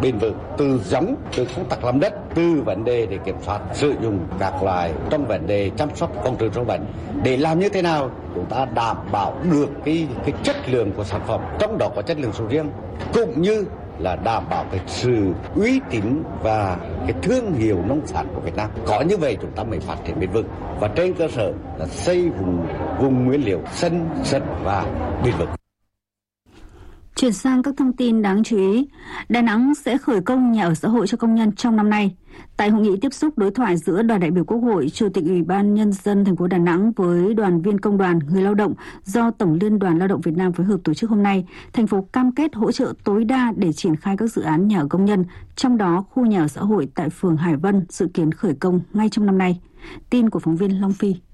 bền vững, từ giống, từ công tác làm đất, từ vấn đề để kiểm soát sử dụng các loại trong vấn đề chăm sóc phòng trừ sâu bệnh. Để làm như thế nào chúng ta đảm bảo được cái chất lượng của sản phẩm, trong đó có chất lượng sầu riêng, cũng như là đảm bảo cái sự uy tín và cái thương hiệu nông sản của Việt Nam. Có như vậy chúng ta mới phát triển bền vững, và trên cơ sở là xây vùng nguyên liệu xanh sạch và bền vững. Chuyển sang các thông tin đáng chú ý, Đà Nẵng sẽ khởi công nhà ở xã hội cho công nhân trong năm nay. Tại hội nghị tiếp xúc đối thoại giữa đoàn đại biểu Quốc hội, Chủ tịch Ủy ban Nhân dân thành phố Đà Nẵng với đoàn viên công đoàn, người lao động do Tổng Liên đoàn Lao động Việt Nam phối hợp tổ chức hôm nay, thành phố cam kết hỗ trợ tối đa để triển khai các dự án nhà ở công nhân, trong đó khu nhà ở xã hội tại phường Hải Vân dự kiến khởi công ngay trong năm nay. Tin của phóng viên Long Phi.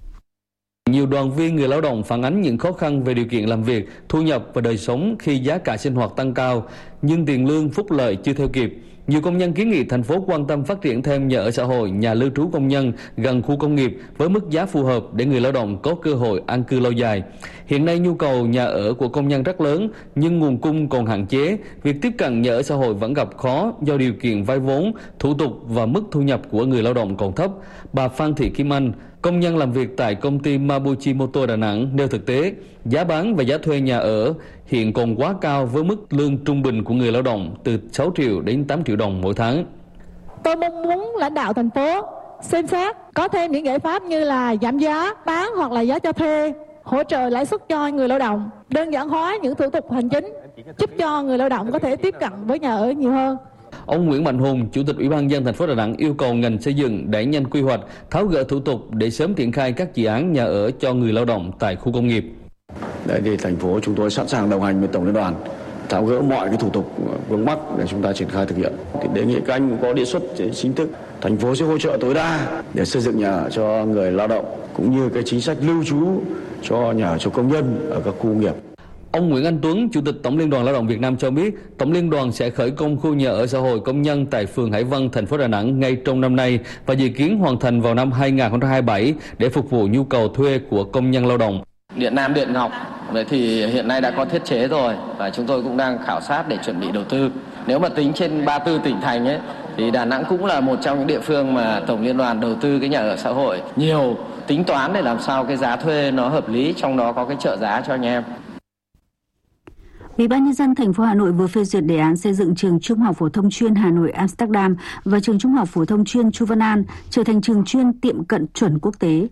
Nhiều đoàn viên người lao động phản ánh những khó khăn về điều kiện làm việc, thu nhập và đời sống khi giá cả sinh hoạt tăng cao, nhưng tiền lương phúc lợi chưa theo kịp. Nhiều công nhân kiến nghị thành phố quan tâm phát triển thêm nhà ở xã hội, nhà lưu trú công nhân gần khu công nghiệp với mức giá phù hợp để người lao động có cơ hội an cư lâu dài. Hiện nay nhu cầu nhà ở của công nhân rất lớn nhưng nguồn cung còn hạn chế, việc tiếp cận nhà ở xã hội vẫn gặp khó do điều kiện vay vốn, thủ tục và mức thu nhập của người lao động còn thấp. Bà Phan Thị Kim Anh, công nhân làm việc tại công ty Mabuchi Motor Đà Nẵng nêu thực tế, giá bán và giá thuê nhà ở hiện còn quá cao với mức lương trung bình của người lao động từ 6 triệu đến 8 triệu đồng mỗi tháng. Tôi mong muốn lãnh đạo thành phố xem xét có thêm những giải pháp như là giảm giá bán hoặc là giá cho thuê, hỗ trợ lãi suất cho người lao động, đơn giản hóa những thủ tục hành chính, giúp cho người lao động có thể tiếp cận với nhà ở nhiều hơn. Ông Nguyễn Mạnh Hùng, Chủ tịch Ủy ban nhân dân thành phố Đà Nẵng yêu cầu ngành xây dựng đẩy nhanh quy hoạch, tháo gỡ thủ tục để sớm triển khai các dự án nhà ở cho người lao động tại khu công nghiệp. Đấy thì thành phố chúng tôi sẵn sàng đồng hành với Tổng Liên đoàn, tháo gỡ mọi cái thủ tục vướng mắc để chúng ta triển khai thực hiện. Thì đề nghị các anh có đề xuất chính thức, thành phố sẽ hỗ trợ tối đa để xây dựng nhà ở cho người lao động, cũng như cái chính sách lưu trú cho nhà ở cho công nhân ở các khu công nghiệp. Ông Nguyễn Anh Tuấn, Chủ tịch Tổng Liên đoàn Lao động Việt Nam cho biết, Tổng Liên đoàn sẽ khởi công khu nhà ở xã hội công nhân tại phường Hải Vân, thành phố Đà Nẵng ngay trong năm nay và dự kiến hoàn thành vào năm 2027 để phục vụ nhu cầu thuê của công nhân lao động. Điện Nam, Điện Ngọc, vậy thì hiện nay đã có thiết chế rồi và chúng tôi cũng đang khảo sát để chuẩn bị đầu tư. Nếu mà tính trên 34 tỉnh thành ấy, thì Đà Nẵng cũng là một trong những địa phương mà Tổng Liên đoàn đầu tư cái nhà ở xã hội nhiều, tính toán để làm sao cái giá thuê nó hợp lý, trong đó có cái trợ giá cho anh em. Ủy ban Nhân dân thành phố Hà Nội vừa phê duyệt đề án xây dựng trường Trung học phổ thông chuyên Hà Nội Amsterdam và trường Trung học phổ thông chuyên Chu Văn An trở thành trường chuyên tiệm cận chuẩn quốc tế.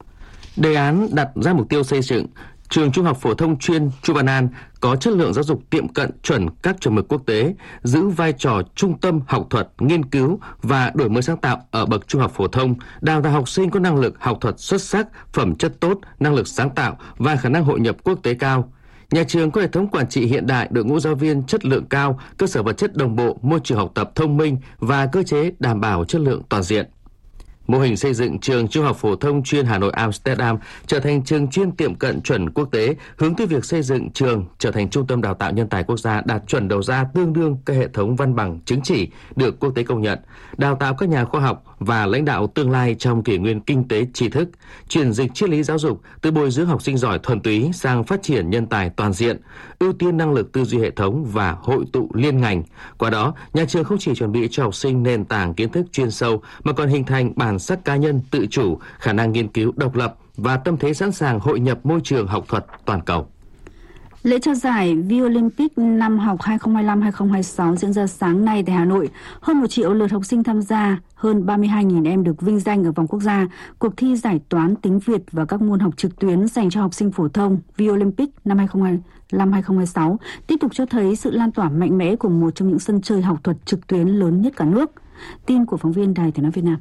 Đề án đặt ra mục tiêu xây dựng trường Trung học phổ thông chuyên Chu Văn An có chất lượng giáo dục tiệm cận chuẩn các chuẩn mực quốc tế, giữ vai trò trung tâm học thuật, nghiên cứu và đổi mới sáng tạo ở bậc trung học phổ thông, đào tạo học sinh có năng lực học thuật xuất sắc, phẩm chất tốt, năng lực sáng tạo và khả năng hội nhập quốc tế cao. Nhà trường có hệ thống quản trị hiện đại, đội ngũ giáo viên chất lượng cao, cơ sở vật chất đồng bộ, môi trường học tập thông minh và cơ chế đảm bảo chất lượng toàn diện. Mô hình xây dựng trường Trung học phổ thông chuyên Hà Nội Amsterdam trở thành trường chuyên tiệm cận chuẩn quốc tế hướng tới việc xây dựng trường trở thành trung tâm đào tạo nhân tài quốc gia đạt chuẩn đầu ra tương đương các hệ thống văn bằng chứng chỉ được quốc tế công nhận, đào tạo các nhà khoa học và lãnh đạo tương lai trong kỷ nguyên kinh tế tri thức, chuyển dịch triết lý giáo dục từ bồi dưỡng học sinh giỏi thuần túy sang phát triển nhân tài toàn diện, ưu tiên năng lực tư duy hệ thống và hội tụ liên ngành. Qua đó, nhà trường không chỉ chuẩn bị cho học sinh nền tảng kiến thức chuyên sâu mà còn hình thành bản sắc cá nhân tự chủ, khả năng nghiên cứu độc lập và tâm thế sẵn sàng hội nhập môi trường học thuật toàn cầu. Lễ trao giải Vi-Olympic năm học 2025-2026 diễn ra sáng nay tại Hà Nội. Hơn 1 triệu lượt học sinh tham gia, hơn 32.000 em được vinh danh ở vòng quốc gia. Cuộc thi giải toán, tiếng Việt và các môn học trực tuyến dành cho học sinh phổ thông Vi-Olympic năm 2025-2026 tiếp tục cho thấy sự lan tỏa mạnh mẽ của một trong những sân chơi học thuật trực tuyến lớn nhất cả nước. Tin của phóng viên Đài Tiếng nói Việt Nam.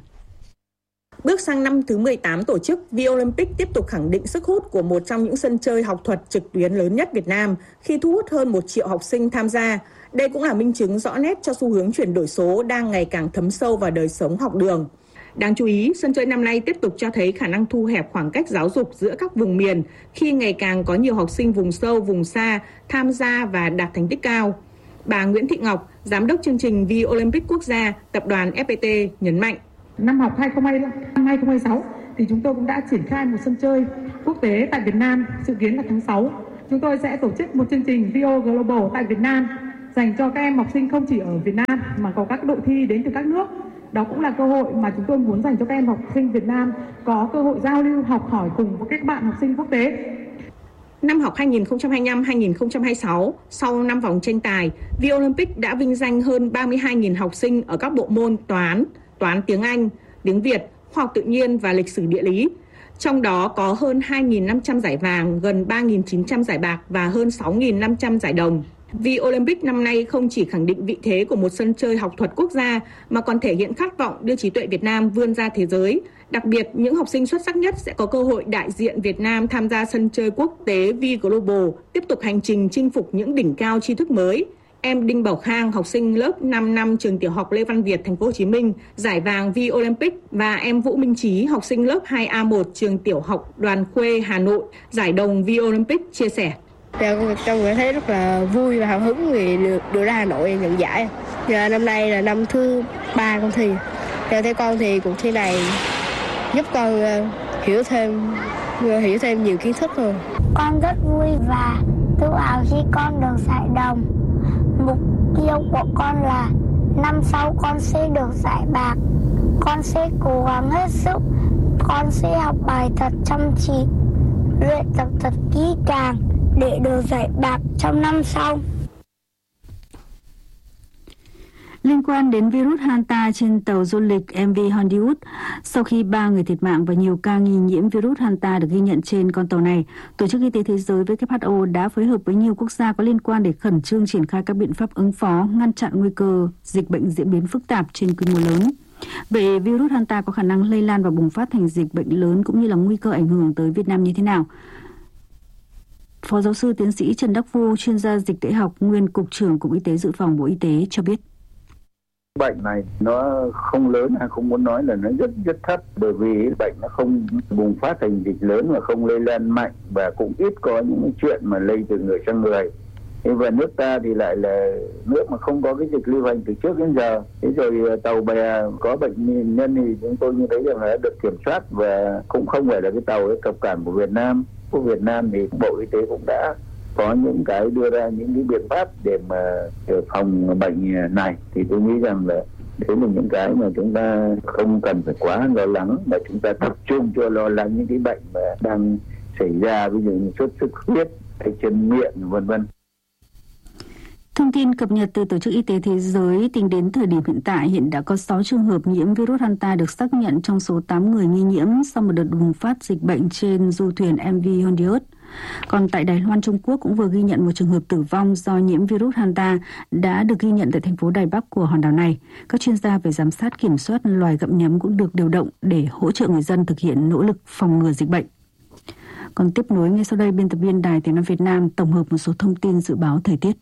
Bước sang năm thứ 18 tổ chức, Vi-Olympic tiếp tục khẳng định sức hút của một trong những sân chơi học thuật trực tuyến lớn nhất Việt Nam khi thu hút hơn 1 triệu học sinh tham gia. Đây cũng là minh chứng rõ nét cho xu hướng chuyển đổi số đang ngày càng thấm sâu vào đời sống học đường. Đáng chú ý, sân chơi năm nay tiếp tục cho thấy khả năng thu hẹp khoảng cách giáo dục giữa các vùng miền khi ngày càng có nhiều học sinh vùng sâu, vùng xa tham gia và đạt thành tích cao. Bà Nguyễn Thị Ngọc, Giám đốc chương trình Vi-Olympic quốc gia, Tập đoàn FPT nhấn mạnh. Năm học 2025-2026 thì chúng tôi cũng đã triển khai một sân chơi quốc tế tại Việt Nam, dự kiến là tháng 6. Chúng tôi sẽ tổ chức một chương trình VO Global tại Việt Nam dành cho các em học sinh không chỉ ở Việt Nam mà có các đội thi đến từ các nước. Đó cũng là cơ hội mà chúng tôi muốn dành cho các em học sinh Việt Nam có cơ hội giao lưu, học hỏi cùng với các bạn học sinh quốc tế. Năm học 2025-2026, sau 5 vòng tranh tài, VOlympic đã vinh danh hơn 32.000 học sinh ở các bộ môn toán tiếng Anh, tiếng Việt, khoa học tự nhiên và lịch sử địa lý. Trong đó có hơn 2.500 giải vàng, gần 3.900 giải bạc và hơn 6.500 giải đồng. VOlympic năm nay không chỉ khẳng định vị thế của một sân chơi học thuật quốc gia mà còn thể hiện khát vọng đưa trí tuệ Việt Nam vươn ra thế giới. Đặc biệt, những học sinh xuất sắc nhất sẽ có cơ hội đại diện Việt Nam tham gia sân chơi quốc tế VGlobal, tiếp tục hành trình chinh phục những đỉnh cao tri thức mới. Em Đinh Bảo Khang, học sinh lớp 5 năm trường tiểu học Lê Văn Việt, thành phố Hồ Chí Minh, giải vàng VOlympic, và em Vũ Minh Trí, học sinh lớp 2A1 trường tiểu học Đoàn Khuê, Hà Nội, giải đồng VOlympic chia sẻ. Tôi thấy rất là vui và hào hứng vì được ra Hà Nội nhận giải. Giờ năm nay là năm thứ 3 con thi. Theo con thì cuộc thi này giúp con hiểu thêm nhiều kiến thức hơn. Con rất vui và tự hào khi con được giải đồng. Mục tiêu của con là năm sau con sẽ được giải bạc. Con sẽ cố gắng hết sức. Con sẽ học bài thật chăm chỉ, luyện tập thật kỹ càng để được giải bạc trong năm sau. Liên quan đến virus Hanta trên tàu du lịch MV Hollywood, sau khi 3 người thiệt mạng và nhiều ca nghi nhiễm virus Hanta được ghi nhận trên con tàu này, Tổ chức Y tế Thế giới WHO đã phối hợp với nhiều quốc gia có liên quan để khẩn trương triển khai các biện pháp ứng phó, ngăn chặn nguy cơ dịch bệnh diễn biến phức tạp trên quy mô lớn. Vậy virus Hanta có khả năng lây lan và bùng phát thành dịch bệnh lớn cũng như là nguy cơ ảnh hưởng tới Việt Nam như thế nào? Phó giáo sư tiến sĩ Trần Đắc Phu, chuyên gia dịch tễ học, nguyên Cục trưởng Cục Y tế Dự phòng Bộ Y tế cho biết. Bệnh này nó không lớn, hay không muốn nói là nó rất thấp, bởi vì bệnh nó không bùng phát thành dịch lớn và không lây lan mạnh, và cũng ít có những cái chuyện mà lây từ người sang người. Và nước ta thì lại là nước mà không có cái dịch lưu hành từ trước đến giờ. Thế rồi tàu bè có bệnh nhân thì chúng tôi như thấy rằng là đã được kiểm soát, và cũng không phải là cái tàu cập cảng của Việt Nam. Của Việt Nam thì Bộ Y tế cũng đã có những cái đưa ra những cái biện pháp để mà phòng bệnh này, thì tôi nghĩ rằng là đấy là những cái mà chúng ta không cần phải quá lo lắng, mà chúng ta tập trung cho lo lắng những cái bệnh mà đang xảy ra, ví dụ như sốt xuất huyết, tay chân miệng, vân vân. Thông tin cập nhật từ Tổ chức Y tế Thế giới, tính đến thời điểm hiện tại, hiện đã có 6 trường hợp nhiễm virus Hanta được xác nhận trong số 8 người nghi nhiễm sau một đợt bùng phát dịch bệnh trên du thuyền MV Hondiot. Còn tại Đài Loan, Trung Quốc cũng vừa ghi nhận một trường hợp tử vong do nhiễm virus Hanta đã được ghi nhận tại thành phố Đài Bắc của hòn đảo này. Các chuyên gia về giám sát kiểm soát loài gặm nhấm cũng được điều động để hỗ trợ người dân thực hiện nỗ lực phòng ngừa dịch bệnh. Còn tiếp nối ngay sau đây, biên tập viên Đài Tiếng nói Việt Nam tổng hợp một số thông tin dự báo thời tiết.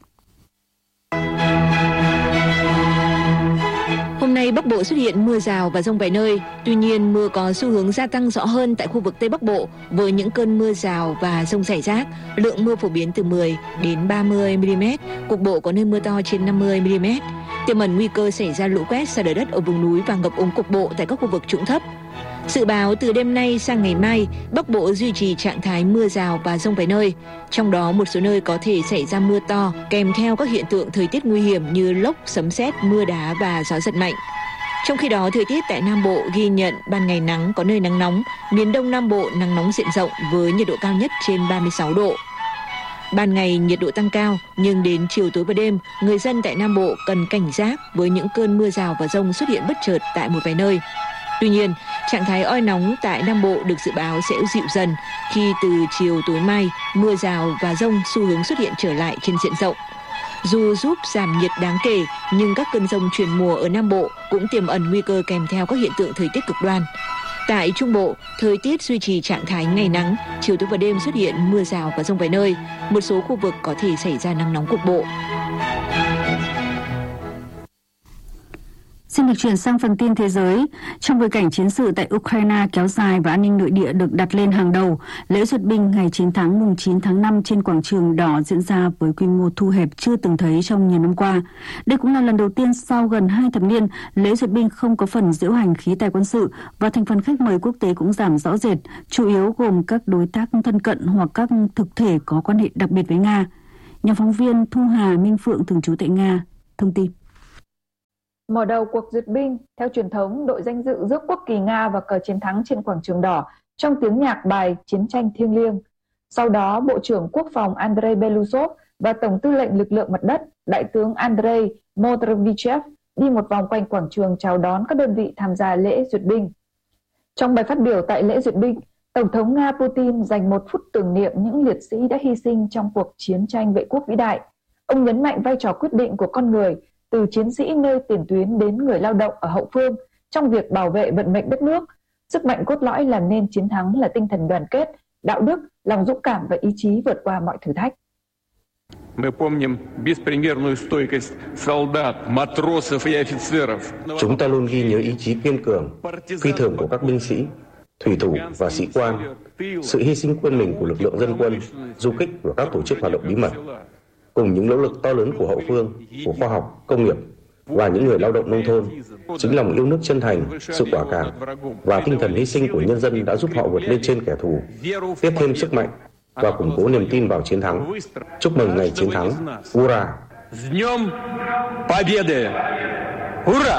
Hôm nay Bắc Bộ xuất hiện mưa rào và dông vài nơi. Tuy nhiên, mưa có xu hướng gia tăng rõ hơn tại khu vực Tây Bắc Bộ với những cơn mưa rào và dông rải rác. Lượng mưa phổ biến từ 10 đến 30 mm, cục bộ có nơi mưa to trên 50 mm. Tiềm ẩn nguy cơ xảy ra lũ quét, sạt lở đất ở vùng núi và ngập úng cục bộ tại các khu vực trũng thấp. Dự báo từ đêm nay sang ngày mai, Bắc Bộ duy trì trạng thái mưa rào và dông vài nơi. Trong đó một số nơi có thể xảy ra mưa to, kèm theo các hiện tượng thời tiết nguy hiểm như lốc, sấm sét, mưa đá và gió giật mạnh. Trong khi đó, thời tiết tại Nam Bộ ghi nhận ban ngày nắng, có nơi nắng nóng, miền Đông Nam Bộ nắng nóng diện rộng với nhiệt độ cao nhất trên 36 độ. Ban ngày nhiệt độ tăng cao, nhưng đến chiều tối và đêm, người dân tại Nam Bộ cần cảnh giác với những cơn mưa rào và dông xuất hiện bất chợt tại một vài nơi. Tuy nhiên, trạng thái oi nóng tại Nam Bộ được dự báo sẽ dịu dần khi từ chiều tối mai, mưa rào và dông xu hướng xuất hiện trở lại trên diện rộng. Dù giúp giảm nhiệt đáng kể, nhưng các cơn dông chuyển mùa ở Nam Bộ cũng tiềm ẩn nguy cơ kèm theo các hiện tượng thời tiết cực đoan. Tại Trung Bộ, thời tiết duy trì trạng thái ngày nắng, chiều tối và đêm xuất hiện mưa rào và dông vài nơi. Một số khu vực có thể xảy ra nắng nóng cục bộ. Xin được chuyển sang phần tin thế giới. Trong bối cảnh chiến sự tại Ukraine kéo dài và an ninh nội địa được đặt lên hàng đầu, lễ duyệt binh ngày 9 tháng 5 trên quảng trường đỏ diễn ra với quy mô thu hẹp chưa từng thấy trong nhiều năm qua. Đây cũng là lần đầu tiên sau gần 2 thập niên, lễ duyệt binh không có phần diễu hành khí tài quân sự và thành phần khách mời quốc tế cũng giảm rõ rệt, chủ yếu gồm các đối tác thân cận hoặc các thực thể có quan hệ đặc biệt với Nga. Nhóm phóng viên Thu Hà, Minh Phượng thường trú tại Nga thông tin. Mở đầu cuộc duyệt binh, theo truyền thống, đội danh dự rước quốc kỳ Nga và cờ chiến thắng trên quảng trường đỏ trong tiếng nhạc bài Chiến tranh thiêng liêng. Sau đó, Bộ trưởng Quốc phòng Andrei Belousov và Tổng tư lệnh lực lượng mặt đất, Đại tướng Andrei Motorvichev đi một vòng quanh quảng trường chào đón các đơn vị tham gia lễ duyệt binh. Trong bài phát biểu tại lễ duyệt binh, Tổng thống Nga Putin dành 1 phút tưởng niệm những liệt sĩ đã hy sinh trong cuộc chiến tranh vệ quốc vĩ đại. Ông nhấn mạnh vai trò quyết định của con người, từ chiến sĩ nơi tiền tuyến đến người lao động ở hậu phương trong việc bảo vệ vận mệnh đất nước. Sức mạnh cốt lõi làm nên chiến thắng là tinh thần đoàn kết, đạo đức, lòng dũng cảm và ý chí vượt qua mọi thử thách. Chúng ta luôn ghi nhớ ý chí kiên cường, phi thường của các binh sĩ, thủy thủ và sĩ quan, sự hy sinh quên mình của lực lượng dân quân, du kích và các tổ chức hoạt động bí mật, cùng những nỗ lực to lớn của hậu phương, của khoa học, công nghiệp và những người lao động nông thôn. Chính lòng yêu nước chân thành, sự quả cảm và tinh thần hy sinh của nhân dân đã giúp họ vượt lên trên kẻ thù, tiếp thêm sức mạnh và củng cố niềm tin vào chiến thắng. Chúc mừng ngày chiến thắng. Ura! Ura!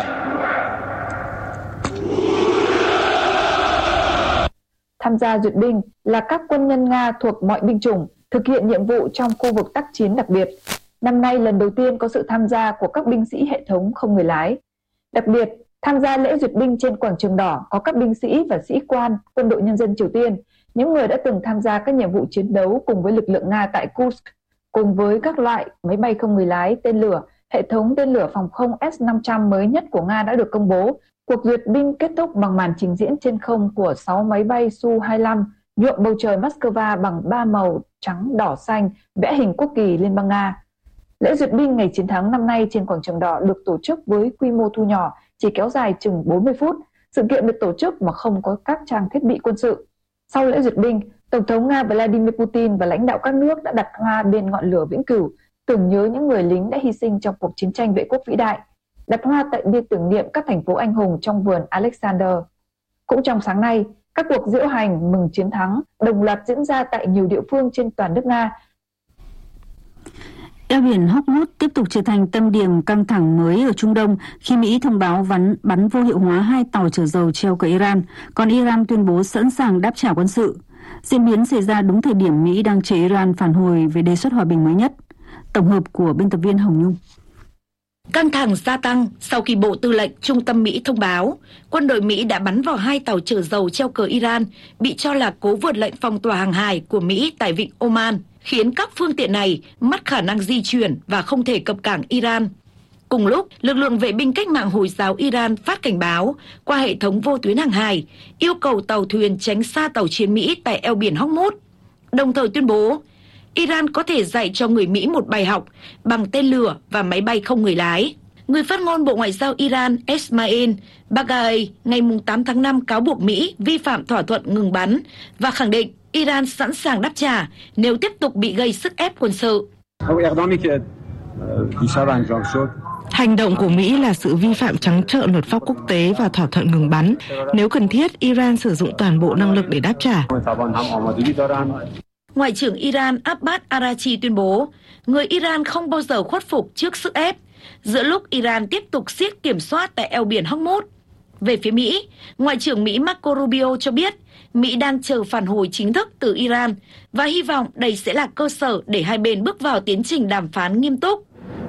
Tham gia duyệt binh là các quân nhân Nga thuộc mọi binh chủng, thực hiện nhiệm vụ trong khu vực tác chiến đặc biệt. Năm nay lần đầu tiên có sự tham gia của các binh sĩ hệ thống không người lái. Đặc biệt, tham gia lễ duyệt binh trên quảng trường đỏ có các binh sĩ và sĩ quan quân đội nhân dân Triều Tiên, những người đã từng tham gia các nhiệm vụ chiến đấu cùng với lực lượng Nga tại Kursk, cùng với các loại máy bay không người lái, tên lửa, hệ thống tên lửa phòng không S-500 mới nhất của Nga đã được công bố. Cuộc duyệt binh kết thúc bằng màn trình diễn trên không của 6 máy bay Su-25, nhuộm bầu trời Moscow bằng 3 màu trắng, đỏ, xanh, vẽ hình quốc kỳ Liên bang Nga. Lễ duyệt binh ngày chiến thắng năm nay trên quảng trường đỏ được tổ chức với quy mô thu nhỏ, chỉ kéo dài chừng 40 phút. Sự kiện được tổ chức mà không có các trang thiết bị quân sự. Sau lễ duyệt binh, Tổng thống Nga Vladimir Putin và lãnh đạo các nước đã đặt hoa bên ngọn lửa vĩnh cửu, tưởng nhớ những người lính đã hy sinh trong cuộc chiến tranh vệ quốc vĩ đại, đặt hoa tại bia tưởng niệm các thành phố anh hùng trong vườn Alexander. Cũng trong sáng nay, các cuộc diễu hành mừng chiến thắng đồng loạt diễn ra tại nhiều địa phương trên toàn nước Nga. Eo biển Hormuz tiếp tục trở thành tâm điểm căng thẳng mới ở Trung Đông khi Mỹ thông báo bắn vô hiệu hóa 2 tàu chở dầu treo cờ Iran, còn Iran tuyên bố sẵn sàng đáp trả quân sự. Diễn biến xảy ra đúng thời điểm Mỹ đang chờ Iran phản hồi về đề xuất hòa bình mới nhất. Tổng hợp của biên tập viên Hồng Nhung. Căng thẳng gia tăng sau khi Bộ Tư lệnh Trung tâm Mỹ thông báo quân đội Mỹ đã bắn vào 2 tàu chở dầu treo cờ Iran bị cho là cố vượt lệnh phong tỏa hàng hải của Mỹ tại vịnh Oman, khiến các phương tiện này mất khả năng di chuyển và không thể cập cảng Iran. Cùng lúc, lực lượng vệ binh cách mạng Hồi giáo Iran phát cảnh báo qua hệ thống vô tuyến hàng hải, yêu cầu tàu thuyền tránh xa tàu chiến Mỹ tại eo biển Hormuz, đồng thời tuyên bố Iran có thể dạy cho người Mỹ một bài học bằng tên lửa và máy bay không người lái. Người phát ngôn Bộ Ngoại giao Iran Esmail Baghaei ngày 8 tháng 5 cáo buộc Mỹ vi phạm thỏa thuận ngừng bắn và khẳng định Iran sẵn sàng đáp trả nếu tiếp tục bị gây sức ép quân sự. Hành động của Mỹ là sự vi phạm trắng trợn luật pháp quốc tế và thỏa thuận ngừng bắn. Nếu cần thiết, Iran sử dụng toàn bộ năng lực để đáp trả. Ngoại trưởng Iran Abbas Araghchi tuyên bố người Iran không bao giờ khuất phục trước sức ép, giữa lúc Iran tiếp tục siết kiểm soát tại eo biển Hormuz. Về phía Mỹ, Ngoại trưởng Mỹ Marco Rubio cho biết Mỹ đang chờ phản hồi chính thức từ Iran và hy vọng đây sẽ là cơ sở để hai bên bước vào tiến trình đàm phán nghiêm túc.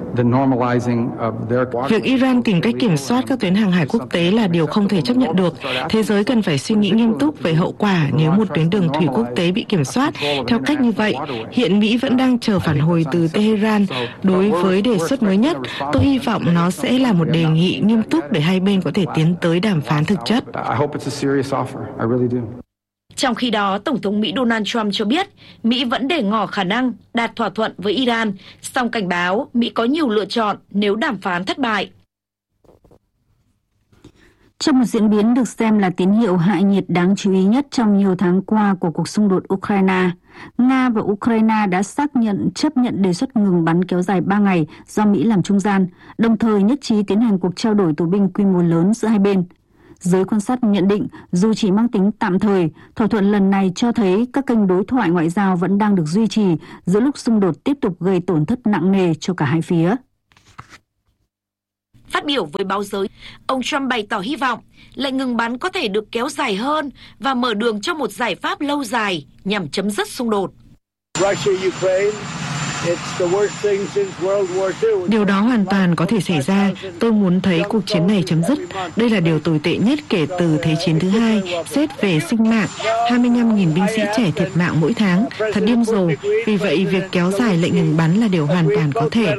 Việc Iran tìm cách kiểm soát các tuyến hàng hải quốc tế là điều không thể chấp nhận được. Thế giới cần phải suy nghĩ nghiêm túc về hậu quả nếu một tuyến đường thủy quốc tế bị kiểm soát theo cách như vậy. Hiện Mỹ vẫn đang chờ phản hồi từ Tehran đối với đề xuất mới nhất. Tôi hy vọng nó sẽ là một đề nghị nghiêm túc để hai bên có thể tiến tới đàm phán thực chất. Trong khi đó, Tổng thống Mỹ Donald Trump cho biết Mỹ vẫn để ngỏ khả năng đạt thỏa thuận với Iran, song cảnh báo Mỹ có nhiều lựa chọn nếu đàm phán thất bại. Trong một diễn biến được xem là tín hiệu hạ nhiệt đáng chú ý nhất trong nhiều tháng qua của cuộc xung đột Ukraine, Nga và Ukraine đã chấp nhận đề xuất ngừng bắn kéo dài 3 ngày do Mỹ làm trung gian, đồng thời nhất trí tiến hành cuộc trao đổi tù binh quy mô lớn giữa hai bên. Giới quan sát nhận định dù chỉ mang tính tạm thời, thỏa thuận lần này cho thấy các kênh đối thoại ngoại giao vẫn đang được duy trì giữa lúc xung đột tiếp tục gây tổn thất nặng nề cho cả hai phía. Phát biểu với báo giới, ông Trump bày tỏ hy vọng lệnh ngừng bắn có thể được kéo dài hơn và mở đường cho một giải pháp lâu dài nhằm chấm dứt xung đột. Điều đó hoàn toàn có thể xảy ra. Tôi muốn thấy cuộc chiến này chấm dứt. Đây là điều tồi tệ nhất kể từ Thế chiến thứ hai. Xét về sinh mạng, 25.000 binh sĩ trẻ thiệt mạng mỗi tháng. Thật điên rồ. Vì vậy, việc kéo dài lệnh ngừng bắn là điều hoàn toàn có thể.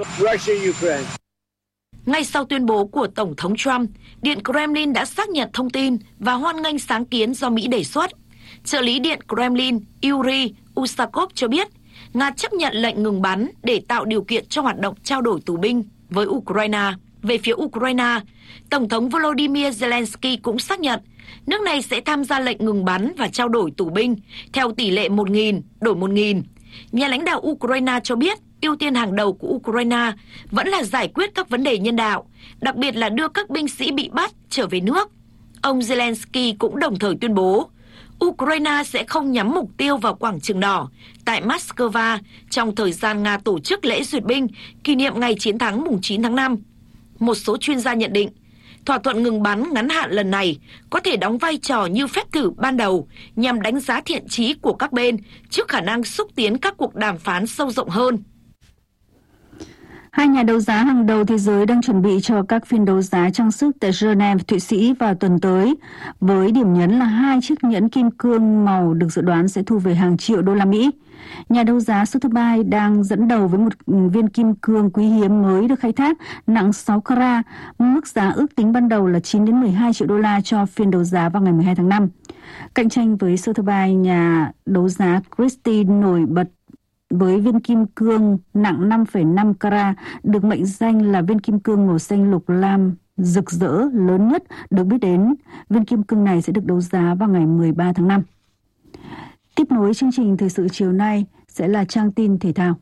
Ngay sau tuyên bố của Tổng thống Trump, Điện Kremlin đã xác nhận thông tin và hoan nghênh sáng kiến do Mỹ đề xuất. Trợ lý Điện Kremlin Yuri Usakov cho biết, Nga chấp nhận lệnh ngừng bắn để tạo điều kiện cho hoạt động trao đổi tù binh với Ukraine. Về phía Ukraine, Tổng thống Volodymyr Zelensky cũng xác nhận nước này sẽ tham gia lệnh ngừng bắn và trao đổi tù binh theo tỷ lệ 1.000 đổi 1.000. Nhà lãnh đạo Ukraine cho biết ưu tiên hàng đầu của Ukraine vẫn là giải quyết các vấn đề nhân đạo, đặc biệt là đưa các binh sĩ bị bắt trở về nước. Ông Zelensky cũng đồng thời tuyên bố Ukraine sẽ không nhắm mục tiêu vào quảng trường đỏ tại Moscow trong thời gian Nga tổ chức lễ duyệt binh kỷ niệm ngày chiến thắng mùng 9 tháng 5. Một số chuyên gia nhận định, thỏa thuận ngừng bắn ngắn hạn lần này có thể đóng vai trò như phép thử ban đầu nhằm đánh giá thiện chí của các bên trước khả năng xúc tiến các cuộc đàm phán sâu rộng hơn. Hai nhà đấu giá hàng đầu thế giới đang chuẩn bị cho các phiên đấu giá trang sức tại Geneva, Thụy Sĩ vào tuần tới, với điểm nhấn là 2 chiếc nhẫn kim cương màu được dự đoán sẽ thu về hàng triệu đô la Mỹ. Nhà đấu giá Sotheby's đang dẫn đầu với một viên kim cương quý hiếm mới được khai thác nặng 6 carat, mức giá ước tính ban đầu là 9 đến 12 triệu đô la cho phiên đấu giá vào ngày 12 tháng 5. Cạnh tranh với Sotheby's, nhà đấu giá Christie nổi bật với viên kim cương nặng 5,5 carat được mệnh danh là viên kim cương màu xanh lục lam rực rỡ lớn nhất được biết đến. Viên kim cương này sẽ được đấu giá vào ngày 13 tháng 5. Tiếp nối chương trình thời sự chiều nay sẽ là trang tin thể thao.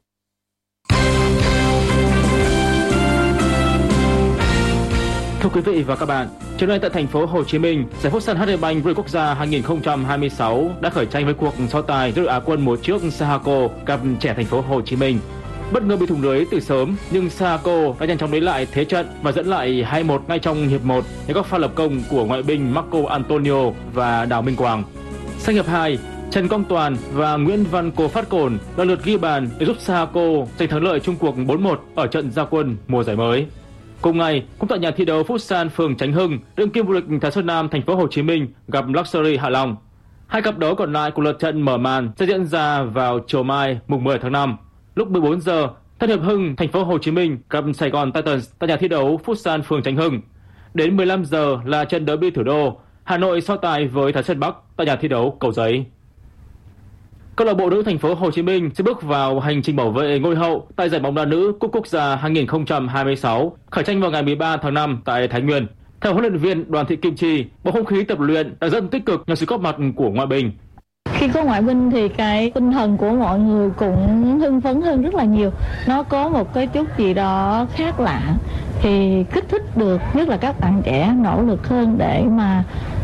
Thưa quý vị và các bạn, chiều nay tại thành phố Hồ Chí Minh, giải Futsal HD Bank vô địch quốc gia 2026 đã khởi tranh với cuộc so tài giữa đội Á quân mùa trước Sahako gặp trẻ thành phố Hồ Chí Minh. Bất ngờ bị thủng lưới từ sớm, nhưng Sahako đã nhanh chóng lấy lại thế trận và dẫn lại 2-1 ngay trong hiệp 1 nhờ các pha lập công của ngoại binh Marco Antonio và Đào Minh Quang. Sang hiệp 2, Trần Công Toàn và Nguyễn Văn Cố Phát Cồn lần lượt ghi bàn để giúp Sahako giành thắng lợi chung cuộc 4-1 ở trận ra quân mùa giải mới. Cùng ngày, cũng tại nhà thi đấu Futsal phường Chánh Hưng, đương kim vô địch Thái Sơn Nam thành phố Hồ Chí Minh gặp Luxury Hạ Long. Hai cặp đấu còn lại của lượt trận mở màn sẽ diễn ra vào chiều mai mùng 10 tháng 5. Lúc 14 giờ, Tân Hiệp Hưng thành phố Hồ Chí Minh gặp Sài Gòn Titans tại nhà thi đấu Futsal phường Chánh Hưng. Đến 15 giờ là trận derby thủ đô, Hà Nội so tài với Thái Sơn Bắc tại nhà thi đấu Cầu Giấy. Câu lạc bộ nữ thành phố Hồ Chí Minh sẽ bước vào hành trình bảo vệ ngôi hậu tại giải bóng đá nữ Cúp Quốc gia 2026, khởi tranh vào ngày 13 tháng 5 tại Thái Nguyên. Theo huấn luyện viên Đoàn Thị Kim Chi, bầu không khí tập luyện đã rất tích cực nhờ sự góp mặt của ngoại binh. Khi có ngoại binh thì cái tinh thần của mọi người cũng hưng phấn hơn rất là nhiều. Nó có một cái chút gì đó khác lạ thì kích thích được, nhất là các bạn trẻ nỗ lực hơn để mà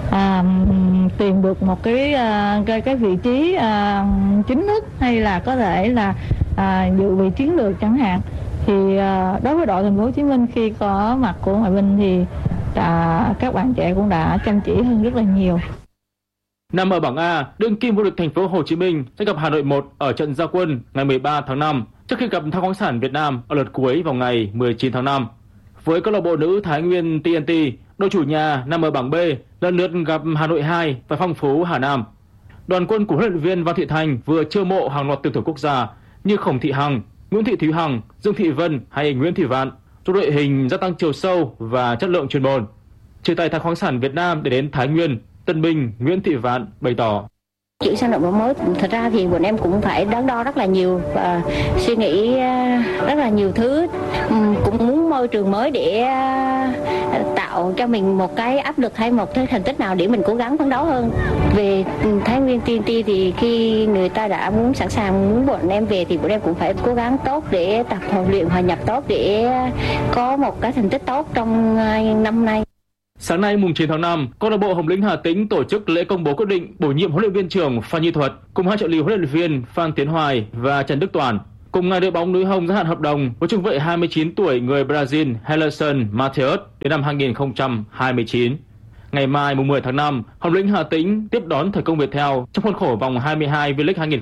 tìm được một cái vị trí chính thức, hay là có thể là dự vị chiến lược chẳng hạn. Thì đối với đội thành phố Hồ Chí Minh, khi có mặt của ngoại binh thì các bạn trẻ cũng đã chăm chỉ hơn rất là nhiều. Nằm ở bảng A, đương kim vô địch thành phố Hồ Chí Minh sẽ gặp Hà Nội 1 ở trận ra quân ngày 13 tháng 5 trước khi gặp Than khoáng sản Việt Nam ở lượt cuối vào ngày 19 tháng 5. Với câu lạc bộ nữ Thái Nguyên TNT, đội chủ nhà nằm ở bảng B, lần lượt gặp Hà Nội 2 và Phong Phú Hà Nam. Đoàn quân của huấn luyện viên Văn Thị Thành vừa chiêu mộ hàng loạt tuyển thủ quốc gia như Khổng Thị Hằng, Nguyễn Thị Thúy Hằng, Dương Thị Vân hay Nguyễn Thị Vạn, giúp đội hình gia tăng chiều sâu và chất lượng chuyên môn. Chia tay Than khoáng sản Việt Nam để đến Thái Nguyên, tân binh Nguyễn Thị Vạn bày tỏ: Chuyển sang đội bóng mới, thật ra thì bọn em cũng phải đắn đo rất là nhiều và suy nghĩ rất là nhiều thứ, cũng muốn môi trường mới để tạo cho mình một cái áp lực hay một cái thành tích nào để mình cố gắng phấn đấu hơn. Về Thái Nguyên TNT thì khi người ta đã muốn sẵn sàng muốn bọn em về thì bọn em cũng phải cố gắng tốt để tập luyện hòa nhập tốt để có một cái thành tích tốt trong năm nay. Sáng nay mùng 9 tháng 5, câu lạc bộ Hồng Lĩnh Hà Tĩnh tổ chức lễ công bố quyết định bổ nhiệm huấn luyện viên trưởng Phan Nhi Thuật cùng hai trợ lý huấn luyện viên Phan Tiến Hoài và Trần Đức Toàn. Cùng ngày đội bóng núi Hồng gia hạn hợp đồng với trung vệ 29 tuổi người Brazil Hellerson Matheus đến năm 2029. Ngày mai mùng 10 tháng 5, Hồng Lĩnh Hà Tĩnh tiếp đón Thời Công Viettel trong khuôn khổ vòng 22 V-League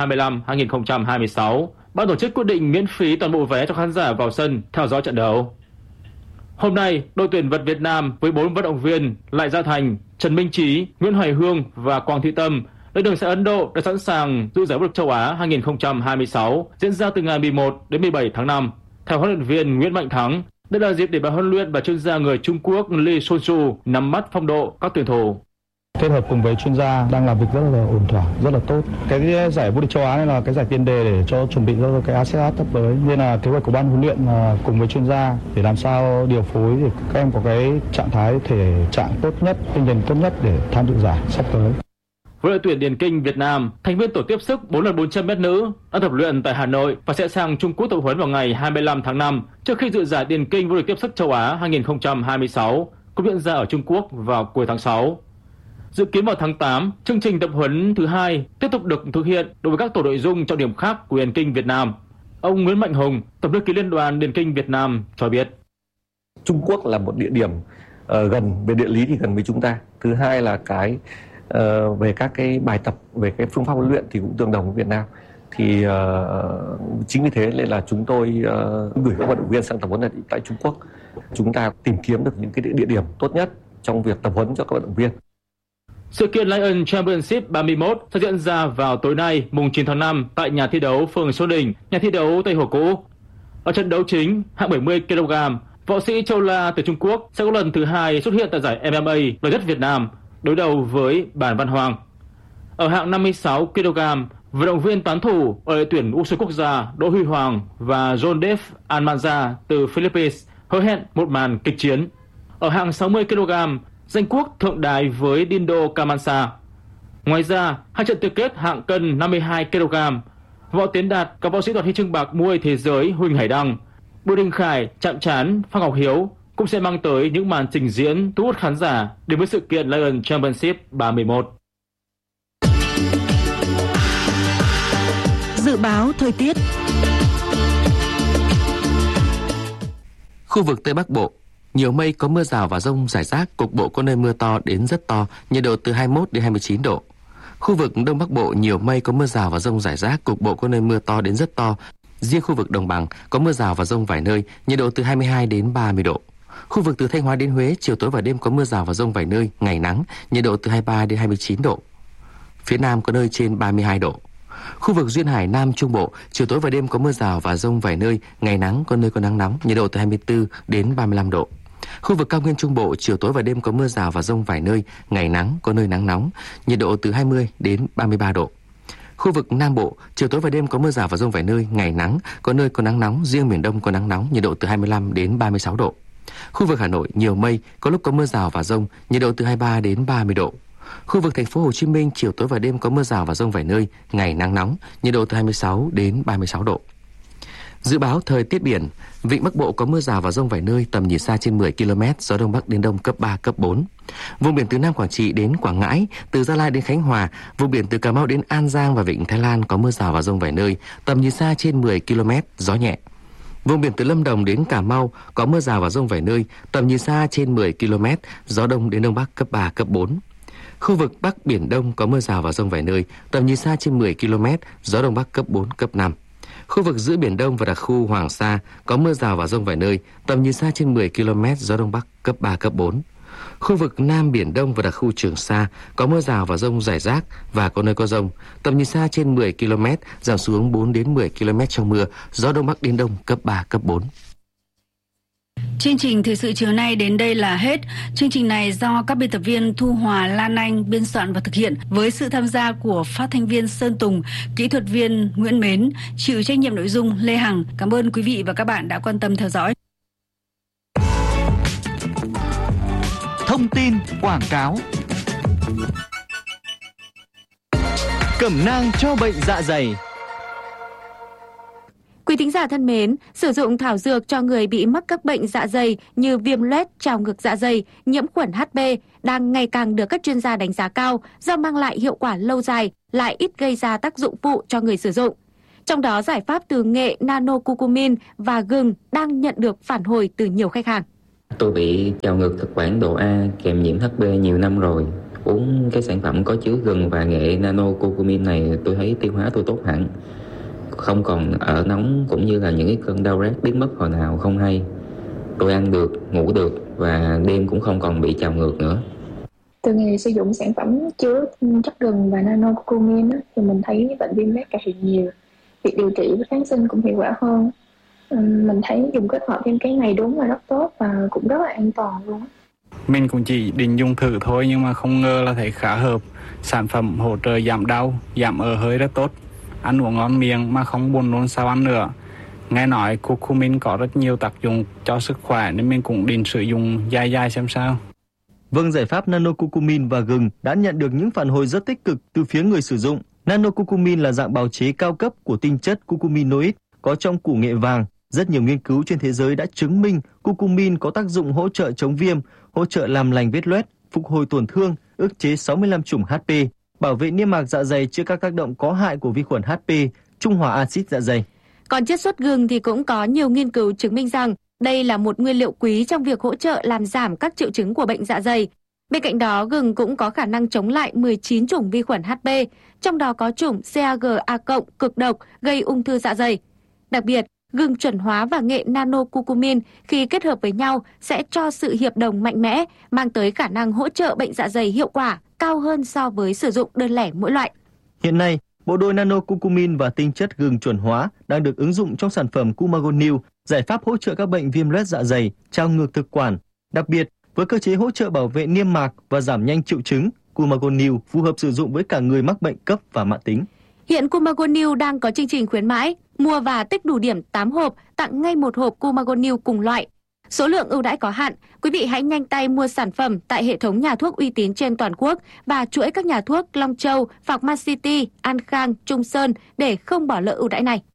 2025-2026. Ban tổ chức quyết định miễn phí toàn bộ vé cho khán giả vào sân theo dõi trận đấu. Hôm nay, đội tuyển vật Việt Nam với 4 vận động viên Lại Gia Thành, Trần Minh Trí, Nguyễn Hoài Hương và Quang Thị Tâm lên đường sang Ấn Độ đã sẵn sàng dự giải vô địch châu Á 2026 diễn ra từ ngày 11 đến 17 tháng 5. Theo huấn luyện viên Nguyễn Mạnh Thắng, đây là dịp để ban huấn luyện và chuyên gia người Trung Quốc Lee Sun-su nắm bắt phong độ các tuyển thủ. Kết hợp cùng với chuyên gia đang làm việc rất là ổn thỏa, rất là tốt. Cái giải vô địch châu Á này là cái giải tiền đề để cho chuẩn bị cho cái ASEAN sắp tới. Nên là kế hoạch của ban huấn luyện là cùng với chuyên gia để làm sao điều phối để các em có cái trạng thái thể trạng tốt nhất, tinh thần tốt nhất để tham dự giải sắp tới. Với đội tuyển điền kinh Việt Nam, thành viên tổ tiếp sức 4x400m nữ đã tập luyện tại Hà Nội và sẽ sang Trung Quốc tập huấn vào ngày 25 tháng 5 trước khi dự giải điền kinh vô địch tiếp sức châu Á 2026 cũng diễn ra ở Trung Quốc vào cuối tháng 6. Dự kiến vào tháng 8, chương trình tập huấn thứ 2 tiếp tục được thực hiện đối với các tổ nội dung trọng điểm khác của điền kinh Việt Nam. Ông Nguyễn Mạnh Hùng, Tổng thư ký Liên đoàn Điền kinh Việt Nam cho biết. Trung Quốc là một địa điểm gần về địa lý thì gần với chúng ta. Thứ hai là về các cái bài tập, về cái phương pháp huấn luyện thì cũng tương đồng với Việt Nam. Thì chính vì thế nên là chúng tôi gửi các vận động viên sang tập huấn tại Trung Quốc. Chúng ta tìm kiếm được những cái địa điểm tốt nhất trong việc tập huấn cho các vận động viên. Sự kiện Lion Championship 31 sẽ diễn ra vào tối nay, mùng 9 tháng 5 tại nhà thi đấu phường Xuân Đình, nhà thi đấu Tây Hồ Cũ. Ở trận đấu chính hạng 70 kg, võ sĩ Châu La từ Trung Quốc sẽ có lần thứ 2 xuất hiện tại giải MMA lớn nhất Việt Nam, đối đầu với Bàn Văn Hoàng. Ở hạng 56 kg, vận động viên tán thủ ở đội tuyển U23 quốc gia Đỗ Huy Hoàng và John Dave Almanza từ Philippines hứa hẹn một màn kịch chiến. Ở hạng 60 kg, danh quốc thượng đài với Dindo Kamansa. Ngoài ra, hai trận tứ kết hạng cân 52 kg, Võ Tiến Đạt và võ sĩ đoạt huy chương bạc muay thế giới Huỳnh Hải Đăng, Bùi Đình Khải, chạm trán Phan Ngọc Hiếu cũng sẽ mang tới những màn trình diễn thu hút khán giả đến với sự kiện Lion Championship 31. Dự báo thời tiết. Khu vực Tây Bắc Bộ, nhiều mây có mưa rào và dông rải rác, cục bộ có nơi mưa to đến rất to, nhiệt độ từ 21 đến 29 độ. Khu vực Đông Bắc Bộ nhiều mây có mưa rào và dông rải rác, cục bộ có nơi mưa to đến rất to. Riêng khu vực Đồng Bằng có mưa rào và dông vài nơi, nhiệt độ từ 22 đến 30 độ. Khu vực từ Thanh Hóa đến Huế, chiều tối và đêm có mưa rào và dông vài nơi, ngày nắng, nhiệt độ từ 23 đến 29 độ. Phía Nam có nơi trên 32 độ. Khu vực Duyên Hải Nam Trung Bộ, chiều tối và đêm có mưa rào và dông vài nơi, ngày nắng, có nơi có nắng nóng, nhiệt độ từ 24 đến 35 độ. Khu vực Cao Nguyên Trung Bộ, chiều tối và đêm có mưa rào và dông vài nơi, ngày nắng, có nơi nắng nóng, nhiệt độ từ 20 đến 33 độ. Khu vực Nam Bộ, chiều tối và đêm có mưa rào và dông vài nơi, ngày nắng, có nơi có nắng nóng, riêng miền Đông có nắng nóng, nhiệt độ từ 25 đến 36 độ. Khu vực Hà Nội nhiều mây, có lúc có mưa rào và dông, nhiệt độ từ 23 đến 30 độ. Khu vực Thành phố Hồ Chí Minh chiều tối và đêm có mưa rào và dông vài nơi, ngày nắng nóng, nhiệt độ từ 26 đến 36 độ. Dự báo thời tiết biển, vịnh Bắc Bộ có mưa rào và dông vài nơi, tầm nhìn xa trên 10 km, gió Đông Bắc đến Đông cấp 3, cấp 4. Vùng biển từ Nam Quảng Trị đến Quảng Ngãi, từ Gia Lai đến Khánh Hòa, vùng biển từ Cà Mau đến An Giang và vịnh Thái Lan có mưa rào và dông vài nơi, tầm nhìn xa trên 10 km, gió nhẹ. Vùng biển từ Lâm Đồng đến Cà Mau có mưa rào và dông vài nơi, tầm nhìn xa trên 10 km, gió Đông đến Đông Bắc cấp 3, cấp 4. Khu vực Bắc Biển Đông có mưa rào và dông vài nơi, tầm nhìn xa trên 10 km, gió Đông Bắc cấp 4, cấp 5. Khu vực giữa Biển Đông và đặc khu Hoàng Sa có mưa rào và dông vài nơi, tầm nhìn xa trên 10 km, gió Đông Bắc cấp 3, cấp 4. Khu vực Nam Biển Đông và đặc khu Trường Sa có mưa rào và dông rải rác và có nơi có dông, tầm nhìn xa trên 10 km, giảm xuống 4 đến 10 km trong mưa, gió Đông Bắc đến Đông cấp 3, cấp 4. Chương trình thời sự chiều nay đến đây là hết. Chương trình này do các biên tập viên Thu Hòa, Lan Anh biên soạn và thực hiện với sự tham gia của phát thanh viên Sơn Tùng, kỹ thuật viên Nguyễn Mến, chịu trách nhiệm nội dung Lê Hằng. Cảm ơn quý vị và các bạn đã quan tâm theo dõi. Thông tin quảng cáo. Cẩm nang cho bệnh dạ dày. Quý thính giả thân mến, sử dụng thảo dược cho người bị mắc các bệnh dạ dày như viêm loét, trào ngược dạ dày, nhiễm khuẩn HB đang ngày càng được các chuyên gia đánh giá cao do mang lại hiệu quả lâu dài, lại ít gây ra tác dụng phụ cho người sử dụng. Trong đó, giải pháp từ nghệ nano-curcumin và gừng đang nhận được phản hồi từ nhiều khách hàng. Tôi bị trào ngược thực quản độ A kèm nhiễm HB nhiều năm rồi. Uống cái sản phẩm có chứa gừng và nghệ nano-curcumin này tôi thấy tiêu hóa tôi tốt hẳn. Không còn ở nóng cũng như là những cái cơn đau rát biến mất hồi nào không hay. Tôi ăn được, ngủ được và đêm cũng không còn bị trào ngược nữa. Từ ngày sử dụng sản phẩm chứa chất gừng và nano-curcumin thì mình thấy bệnh viêm loét cải thiện nhiều. Việc điều trị với kháng sinh cũng hiệu quả hơn. Mình thấy dùng kết hợp thêm cái này đúng là rất tốt và cũng rất là an toàn luôn. Mình cũng chỉ định dùng thử thôi nhưng mà không ngờ là thấy khá hợp. Sản phẩm hỗ trợ giảm đau, giảm ợ hơi rất tốt. Ăn uống ngon miệng mà không buồn nôn sau ăn nữa. Nghe nói curcumin có rất nhiều tác dụng cho sức khỏe nên mình cũng định sử dụng dài xem sao. Vâng, giải pháp nano-curcumin và gừng đã nhận được những phản hồi rất tích cực từ phía người sử dụng. Nano-curcumin là dạng bào chế cao cấp của tinh chất curcuminoid có trong củ nghệ vàng. Rất nhiều nghiên cứu trên thế giới đã chứng minh curcumin có tác dụng hỗ trợ chống viêm, hỗ trợ làm lành vết loét, phục hồi tổn thương, ức chế 65 chủng HP, bảo vệ niêm mạc dạ dày trước các tác động có hại của vi khuẩn HP, trung hòa axit dạ dày. Còn chiết xuất gừng thì cũng có nhiều nghiên cứu chứng minh rằng đây là một nguyên liệu quý trong việc hỗ trợ làm giảm các triệu chứng của bệnh dạ dày. Bên cạnh đó, gừng cũng có khả năng chống lại 19 chủng vi khuẩn HP, trong đó có chủng CAG-A+ cực độc gây ung thư dạ dày. Đặc biệt, gừng chuẩn hóa và nghệ nano-curcumin khi kết hợp với nhau sẽ cho sự hiệp đồng mạnh mẽ, mang tới khả năng hỗ trợ bệnh dạ dày hiệu quả cao hơn so với sử dụng đơn lẻ mỗi loại. Hiện nay, bộ đôi nano-curcumin và tinh chất gừng chuẩn hóa đang được ứng dụng trong sản phẩm Cumagonil, giải pháp hỗ trợ các bệnh viêm loét dạ dày, trào ngược thực quản. Đặc biệt, với cơ chế hỗ trợ bảo vệ niêm mạc và giảm nhanh triệu chứng, Cumagonil phù hợp sử dụng với cả người mắc bệnh cấp và mãn tính. Hiện Cumagonil đang có chương trình khuyến mãi, mua và tích đủ điểm 8 hộp, tặng ngay 1 hộp Cumagonil cùng loại. Số lượng ưu đãi có hạn, quý vị hãy nhanh tay mua sản phẩm tại hệ thống nhà thuốc uy tín trên toàn quốc và chuỗi các nhà thuốc Long Châu, Pharmacity, An Khang, Trung Sơn để không bỏ lỡ ưu đãi này.